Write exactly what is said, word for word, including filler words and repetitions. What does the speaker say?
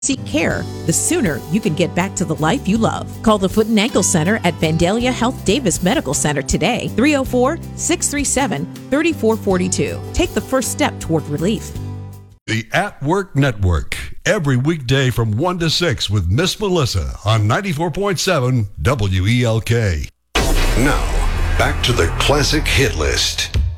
seek care, the sooner you can get back to the life you love. Call the Foot and Ankle Center at Vandalia Health Davis Medical Center today, three oh four, six three seven, three four four two. Take the first step toward relief. The At Work Network, every weekday from one to six with Miss Melissa on ninety-four point seven W E L K. Now, back to the classic hit list.